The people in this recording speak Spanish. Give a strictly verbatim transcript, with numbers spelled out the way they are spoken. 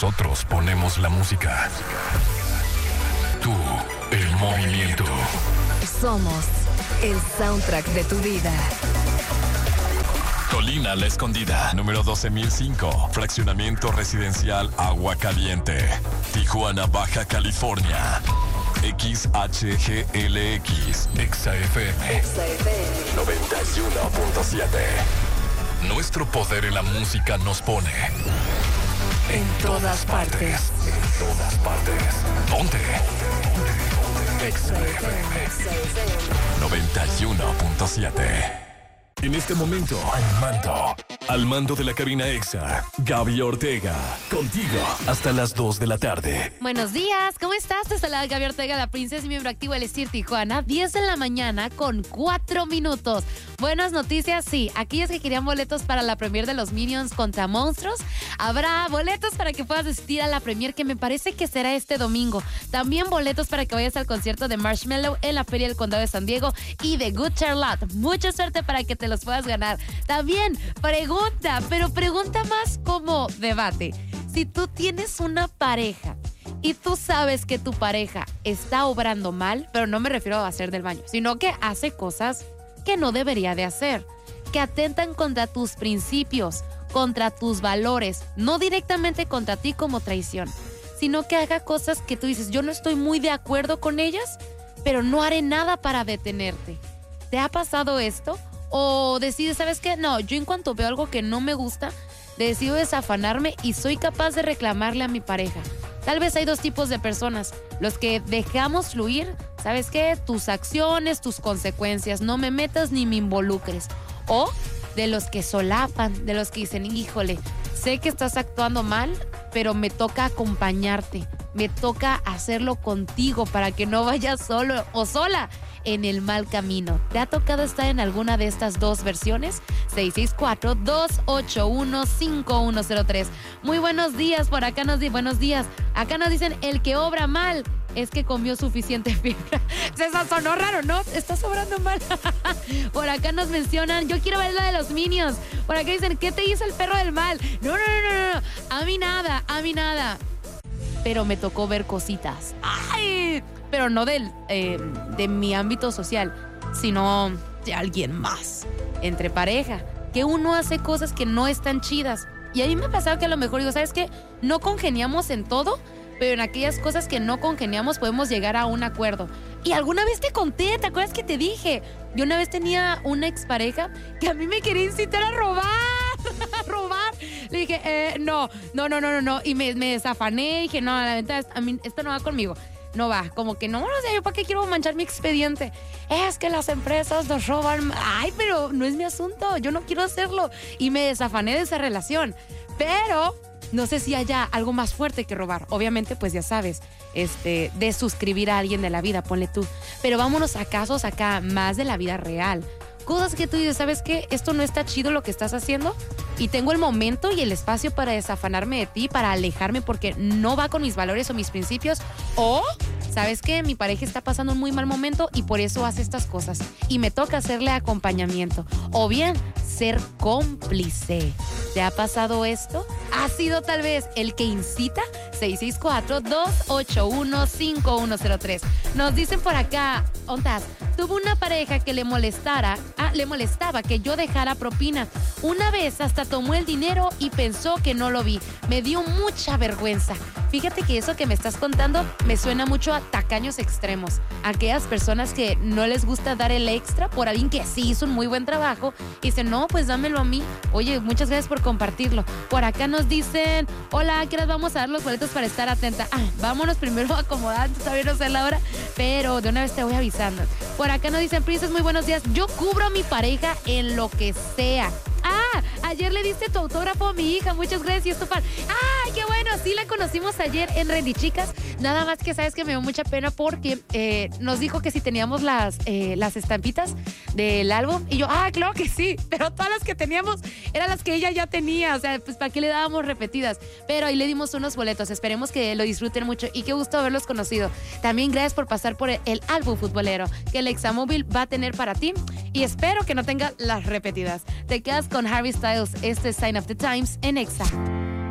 Nosotros ponemos la música. Tú, el movimiento. Somos el soundtrack de tu vida. Colina La Escondida, número doce mil cinco, fraccionamiento residencial Agua Caliente, Tijuana, Baja California. X H G L X, Exa F M, Exa F M noventa y uno punto siete. Nuestro poder en la música nos pone en todas partes. En todas partes. Ponte. Exa F M noventa y uno punto siete. En este momento, al mando, al mando de la cabina Exa, Gaby Ortega, contigo hasta las dos de la tarde. Buenos días, ¿cómo estás? Te saluda Gaby Ortega, la princesa y miembro activo del Estir Tijuana, diez de la mañana con cuatro minutos. Buenas noticias, sí, aquellos que querían boletos para la premier de los Minions contra Monstruos, habrá boletos para que puedas asistir a la premier que me parece que será este domingo. También boletos para que vayas al concierto de Marshmello en la Feria del Condado de San Diego y de Good Charlotte. Mucha suerte para que te los puedas ganar. También pregunta, pero pregunta más como debate. Si tú tienes una pareja y tú sabes que tu pareja está obrando mal, pero no me refiero a hacer del baño, sino que hace cosas que no debería de hacer, que atentan contra tus principios, contra tus valores, no directamente contra ti como traición, sino que haga cosas que tú dices, yo no estoy muy de acuerdo con ellas, pero no haré nada para detenerte. ¿Te ha pasado esto? O decides, ¿sabes qué? No, yo en cuanto veo algo que no me gusta, decido desafanarme y soy capaz de reclamarle a mi pareja. Tal vez hay dos tipos de personas, los que dejamos fluir, ¿sabes qué? Tus acciones, tus consecuencias, no me metas ni me involucres. O de los que solapan, de los que dicen, híjole, sé que estás actuando mal, pero me toca acompañarte, me toca hacerlo contigo para que no vayas solo o sola en el mal camino. ¿Te ha tocado estar en alguna de estas dos versiones? seis seis cuatro, dos ocho uno, cinco uno cero tres. Muy buenos días, por acá nos dicen, buenos días, acá nos dicen, el que obra mal es que comió suficiente fibra. Eso sonó raro, ¿no? Estás obrando mal. Por acá nos mencionan, yo quiero ver la de los Minions. Por acá dicen, ¿qué te hizo el perro del mal? No, no, no, no, no. A mí nada, a mí nada. Pero me tocó ver cositas. ¡Ay! Pero no del, eh, de mi ámbito social, sino de alguien más. Entre pareja, que uno hace cosas que no están chidas. Y a mí me ha pasado que a lo mejor digo, ¿sabes qué? No congeniamos en todo, pero en aquellas cosas que no congeniamos podemos llegar a un acuerdo. Y alguna vez te conté, ¿te acuerdas que te dije? Yo una vez tenía una expareja que a mí me quería incitar a robar. A robar. Le dije, eh, no, no, no, no, no, no. Y me, me desafané. Dije, no, la verdad, a mí, esto no va conmigo. No va, como que no, no sé, yo para qué quiero manchar mi expediente. Es que las empresas nos roban. Ay, pero no es mi asunto, yo no quiero hacerlo. Y me desafané de esa relación. Pero no sé si haya algo más fuerte que robar. Obviamente, pues ya sabes, este, de suscribir a alguien de la vida, ponle tú. Pero vámonos a casos acá más de la vida real. Cosas que tú dices, ¿sabes qué? Esto no está chido lo que estás haciendo y tengo el momento y el espacio para desafanarme de ti, para alejarme porque no va con mis valores o mis principios. O, ¿sabes qué? Mi pareja está pasando un muy mal momento y por eso hace estas cosas y me toca hacerle acompañamiento. O bien, ser cómplice. ¿Te ha pasado esto? ¿Ha sido tal vez el que incita? seis seis cuatro, dos ocho uno, cinco uno cero tres. Nos dicen por acá, Ontas, tuvo una pareja que le molestara, ah, le molestaba que yo dejara propina. Una vez hasta tomó el dinero y pensó que no lo vi. Me dio mucha vergüenza. Fíjate que eso que me estás contando me suena mucho a tacaños extremos. Aquellas personas que no les gusta dar el extra por alguien que sí hizo un muy buen trabajo y dicen, no, pues dámelo a mí. Oye, muchas gracias por compartirlo. Por acá nos dicen, hola, ¿a qué horas vamos a dar los boletos para estar atenta? Ah, vámonos primero acomodando, todavía no sé la hora, pero de una vez te voy avisando. Por acá nos dicen, Princess, muy buenos días. Yo cubro a mi pareja en lo que sea. Ah, ayer le diste tu autógrafo a mi hija, muchas gracias, tu fan. ¡Ay, qué bueno! Sí la conocimos ayer en Rendy Chicas, nada más que sabes que me dio mucha pena porque eh, nos dijo que si teníamos las, eh, las estampitas del álbum, y yo, ah, claro que sí, pero todas las que teníamos eran las que ella ya tenía, o sea, pues ¿para qué le dábamos repetidas? Pero ahí le dimos unos boletos, esperemos que lo disfruten mucho y qué gusto haberlos conocido. También gracias por pasar por el, el álbum futbolero que el Examóvil va a tener para ti y espero que no tenga las repetidas. Te quedas con Harry Styles, este es Sign of the Times en Exa.